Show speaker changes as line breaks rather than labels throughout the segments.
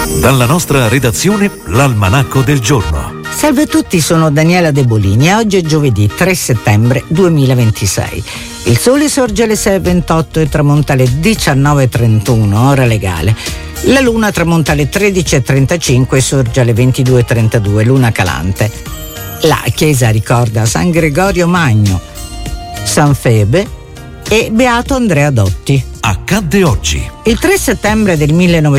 Dalla nostra redazione, l'Almanacco del giorno.
Salve a tutti, sono Daniela De Bolini e oggi è giovedì 3 settembre 2026. Il sole sorge alle 6:28 e tramonta alle 19:31, ora legale. La luna tramonta alle 13:35 e sorge alle 22:32, luna calante. La chiesa ricorda San Gregorio Magno, San Febe e Beato Andrea Dotti.
Accadde oggi.
Il 3 settembre del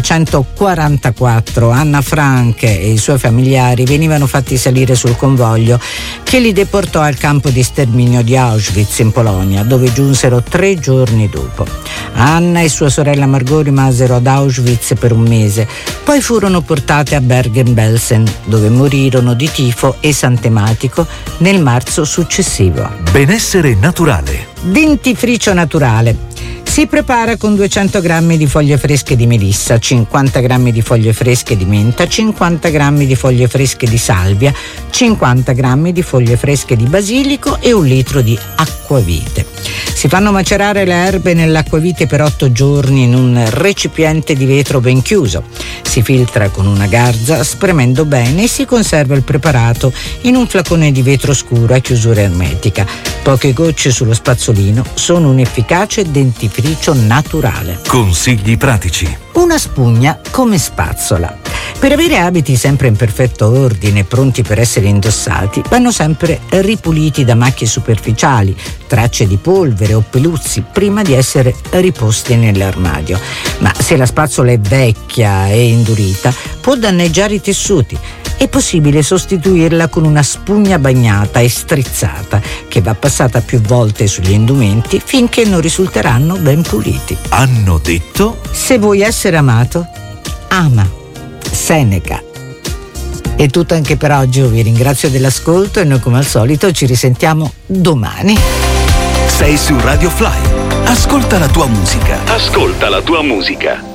1944 Anna Frank e i suoi familiari venivano fatti salire sul convoglio che li deportò al campo di sterminio di Auschwitz in Polonia, dove giunsero 3 giorni dopo. Anna e sua sorella Margot rimasero ad Auschwitz per un mese, poi furono portate a Bergen-Belsen, dove morirono di tifo e santematico nel marzo successivo.
Benessere naturale.
Dentifricio naturale. Si prepara con 200 grammi di foglie fresche di melissa, 50 grammi di foglie fresche di menta, 50 grammi di foglie fresche di salvia, 50 grammi di foglie fresche di basilico e 1 litro di acquavite. Si fanno macerare le erbe nell'acquavite per 8 giorni in un recipiente di vetro ben chiuso. Si filtra con una garza spremendo bene e si conserva il preparato in un flacone di vetro scuro a chiusura ermetica. Poche gocce sullo spazzolino sono un efficace dentifricio naturale.
Consigli pratici.
Una spugna come spazzola. Per avere abiti sempre in perfetto ordine, pronti per essere indossati, vanno sempre ripuliti da macchie superficiali, tracce di polvere o peluzzi prima di essere riposti nell'armadio. Ma se la spazzola è vecchia e indurita, può danneggiare i tessuti. È possibile sostituirla con una spugna bagnata e strizzata che va passata più volte sugli indumenti finché non risulteranno ben puliti.
Hanno detto:
se vuoi essere amato, ama. Seneca. È tutto anche per oggi, io vi ringrazio dell'ascolto e noi come al solito ci risentiamo domani.
Sei su Radio Fly. Ascolta la tua musica. Ascolta la tua musica.